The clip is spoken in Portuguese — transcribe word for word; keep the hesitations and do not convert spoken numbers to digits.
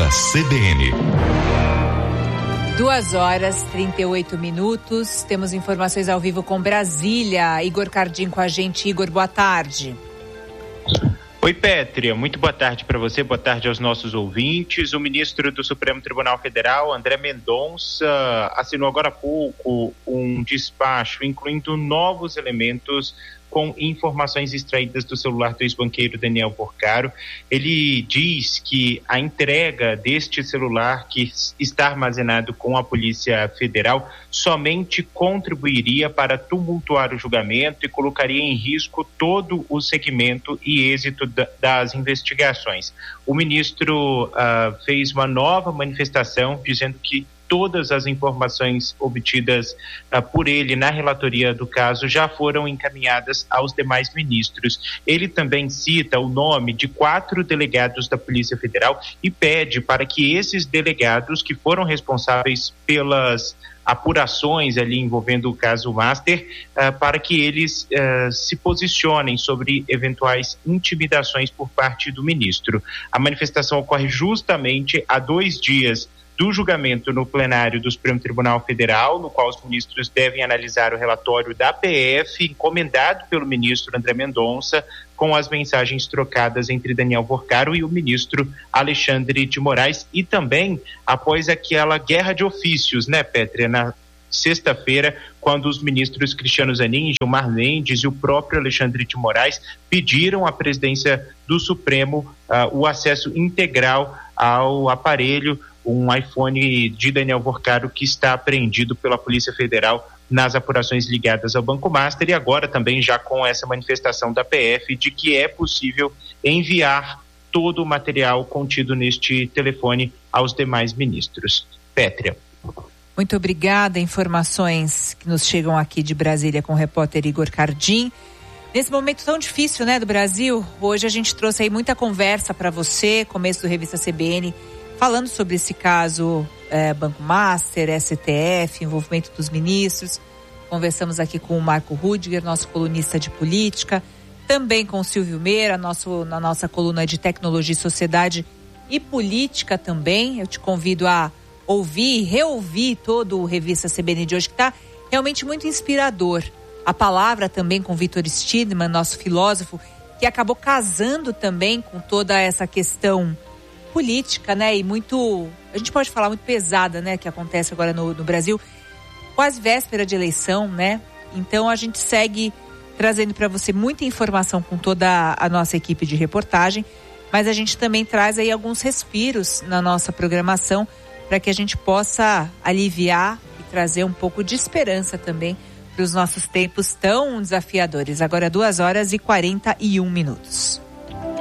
Revista C B N. Duas horas, trinta e oito minutos. Temos informações ao vivo com Brasília. Igor Cardim com a gente. Igor, boa tarde. Oi, Pétria. Muito boa tarde para você, boa tarde aos nossos ouvintes. O ministro do Supremo Tribunal Federal, André Mendonça, assinou agora há pouco um despacho incluindo novos elementos com informações extraídas do celular do ex-banqueiro Daniel Porcaro. Ele diz que a entrega deste celular que está armazenado com a Polícia Federal somente contribuiria para tumultuar o julgamento e colocaria em risco todo o segmento e êxito da, das investigações. O ministro uh, fez uma nova manifestação dizendo que todas as informações obtidas uh, por ele na relatoria do caso já foram encaminhadas aos demais ministros. Ele também cita o nome de quatro delegados da Polícia Federal e pede para que esses delegados que foram responsáveis pelas apurações ali envolvendo o caso Master, uh, para que eles uh, se posicionem sobre eventuais intimidações por parte do ministro. A manifestação ocorre justamente há dois dias do julgamento no plenário do Supremo Tribunal Federal, no qual os ministros devem analisar o relatório da P F, encomendado pelo ministro André Mendonça, com as mensagens trocadas entre Daniel Porcaro e o ministro Alexandre de Moraes, e também após aquela guerra de ofícios, né, Pétria, na sexta-feira, quando os ministros Cristiano Zanin, Gilmar Mendes e o próprio Alexandre de Moraes pediram à presidência do Supremo uh, o acesso integral ao aparelho, um iPhone de Daniel Porcaro que está apreendido pela Polícia Federal nas apurações ligadas ao Banco Master, e agora também já com essa manifestação da P F de que é possível enviar todo o material contido neste telefone aos demais ministros. Pétria. Muito obrigada. Informações que nos chegam aqui de Brasília com o repórter Igor Cardim. Nesse momento tão difícil, né, do Brasil, hoje a gente trouxe aí muita conversa para você, começo do Revista C B N, falando sobre esse caso é, Banco Master, S T F, envolvimento dos ministros. Conversamos aqui com o Marco Rudiger, nosso colunista de política, também com o Silvio Meira, nosso, na nossa coluna de tecnologia, sociedade e política também. Eu te convido a ouvir, reouvir todo o Revista C B N de hoje, que está realmente muito inspirador. A palavra também com Vitor Stidman, nosso filósofo, que acabou casando também com toda essa questão política, né, e muito, a gente pode falar muito pesada, né, que acontece agora no, no Brasil, quase véspera de eleição, né, então a gente segue trazendo para você muita informação com toda a nossa equipe de reportagem, mas a gente também traz aí alguns respiros na nossa programação para que a gente possa aliviar e trazer um pouco de esperança também para os nossos tempos tão desafiadores. Agora duas horas e quarenta e um minutos.